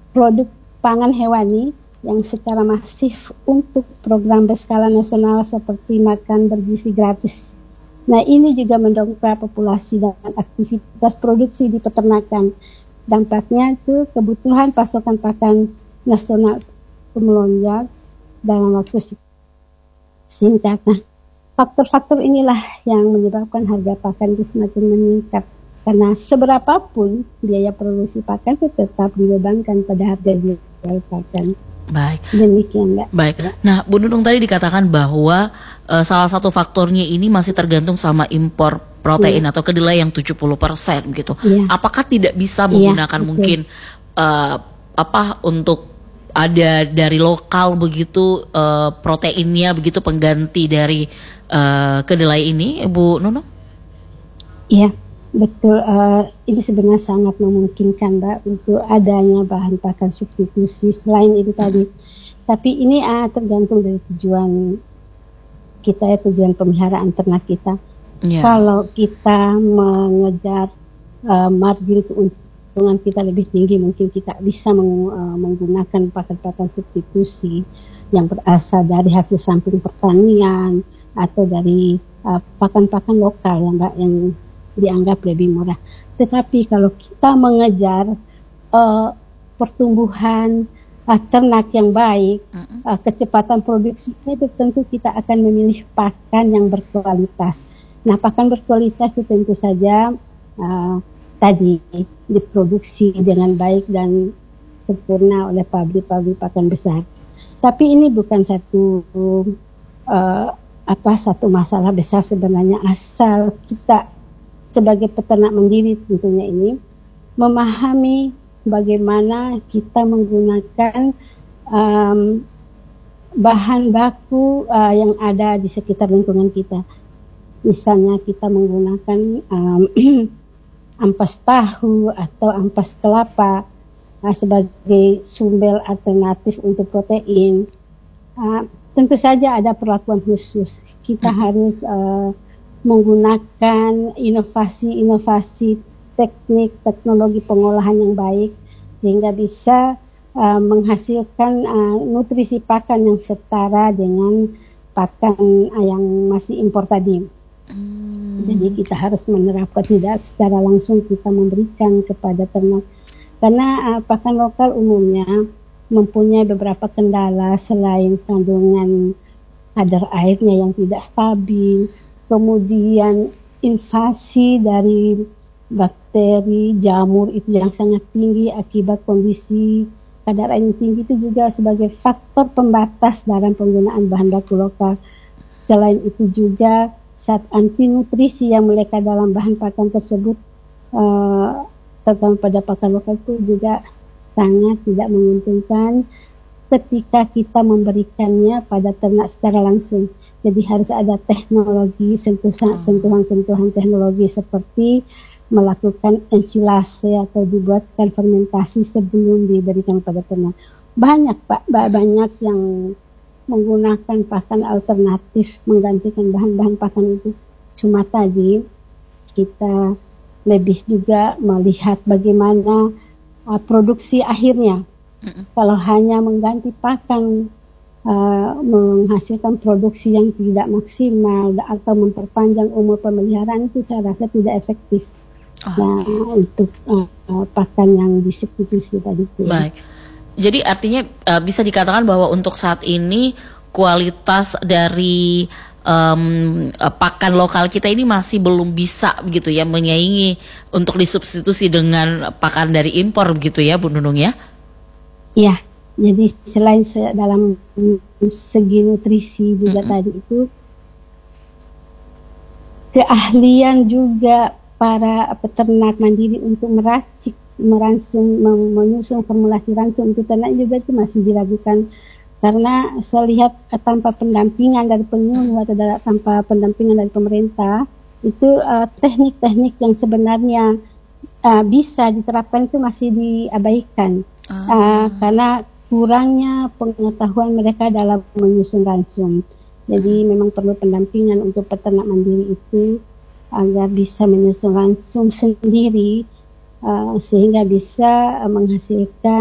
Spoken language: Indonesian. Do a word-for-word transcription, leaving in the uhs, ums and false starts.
produk pangan hewani yang secara masif untuk program berskala nasional seperti makan bergizi gratis. Nah, ini juga mendongkrak populasi dan aktivitas produksi di peternakan. Dampaknya itu kebutuhan pasokan pakan nasional melonjak dalam waktu singkat. Nah, faktor-faktor inilah yang menyebabkan harga pakan itu semakin meningkat. Karena seberapapun biaya produksi pakan itu tetap dibebankan pada harga jual pakan. Baik. Demikian, Mbak. Baik. Nah, Bu Nunung tadi dikatakan bahwa uh, salah satu faktornya ini masih tergantung sama impor protein yeah. atau kedelai yang tujuh puluh persen gitu. Yeah. Apakah tidak bisa menggunakan yeah, mungkin uh, apa untuk ada dari lokal begitu uh, proteinnya begitu pengganti dari uh, kedelai ini, Bu Nunung? Iya, betul. Uh, ini sebenarnya sangat memungkinkan, Mbak, untuk adanya bahan pakan substitusi selain itu tadi. Hmm. Tapi ini uh, tergantung dari tujuan kita ya, tujuan pemeliharaan ternak kita. Yeah. Kalau kita mengejar uh, margin keuntungan kita lebih tinggi, mungkin kita bisa meng, uh, menggunakan pakan-pakan substitusi yang berasal dari hasil samping pertanian atau dari uh, pakan-pakan lokal yang, yang dianggap lebih murah. Tetapi kalau kita mengejar uh, pertumbuhan uh, ternak yang baik, uh-uh. uh, kecepatan produksinya, itu tentu kita akan memilih pakan yang berkualitas. Nah, pakan berkualitas itu tentu saja uh, tadi diproduksi dengan baik dan sempurna oleh pabrik-pabrik pakan besar. Tapi ini bukan satu uh, apa satu masalah besar sebenarnya, asal kita sebagai peternak mandiri tentunya ini memahami bagaimana kita menggunakan um, bahan baku uh, yang ada di sekitar lingkungan kita. Misalnya kita menggunakan um, ampas tahu atau ampas kelapa uh, sebagai sumber alternatif untuk protein. Uh, tentu saja ada perlakuan khusus. Kita hmm. harus uh, menggunakan inovasi-inovasi teknik, teknologi pengolahan yang baik sehingga bisa uh, menghasilkan uh, nutrisi pakan yang setara dengan pakan uh, yang masih impor tadi. Hmm. Jadi kita harus menerapkan, tidak secara langsung kita memberikan kepada ternak. Karena uh, pakan lokal umumnya mempunyai beberapa kendala selain kandungan kadar airnya yang tidak stabil, kemudian invasi dari bakteri, jamur itu yang sangat tinggi akibat kondisi kadar air yang tinggi, itu juga sebagai faktor pembatas dalam penggunaan bahan baku lokal. Selain itu juga zat anti nutrisi yang melekat dalam bahan pakan tersebut, uh, terutama pada pakan lokal, itu juga sangat tidak menguntungkan ketika kita memberikannya pada ternak secara langsung. Jadi harus ada teknologi, sentuhan-sentuhan teknologi seperti melakukan ensilase atau dibuatkan fermentasi sebelum diberikan pada ternak. Banyak Pak, banyak yang menggunakan pakan alternatif menggantikan bahan-bahan pakan itu. Cuma tadi kita lebih juga melihat bagaimana uh, produksi akhirnya. Mm-mm. Kalau hanya mengganti pakan, uh, menghasilkan produksi yang tidak maksimal atau memperpanjang umur pemeliharaan, itu saya rasa tidak efektif. Oh, nah, okay. Untuk uh, uh, pakan yang disubstitusi tadi itu. Baik. Jadi artinya uh, bisa dikatakan bahwa untuk saat ini kualitas dari um, uh, pakan lokal kita ini masih belum bisa begitu ya menyaingi untuk disubstitusi dengan pakan dari impor begitu ya Bu Nunung ya? Iya. Jadi selain se- dalam segi nutrisi juga mm-hmm. tadi itu, keahlian juga para peternak mandiri untuk meracik, meransum, menyusun formulasi ransum untuk ternak juga itu masih diragukan, karena saya lihat tanpa pendampingan dari penyuluh atau dari, tanpa pendampingan dari pemerintah, itu uh, teknik-teknik yang sebenarnya uh, bisa diterapkan itu masih diabaikan uh, uh, karena kurangnya pengetahuan mereka dalam menyusun ransum. Jadi memang perlu pendampingan untuk peternak mandiri itu agar bisa menyusun ransum sendiri uh, sehingga bisa uh, menghasilkan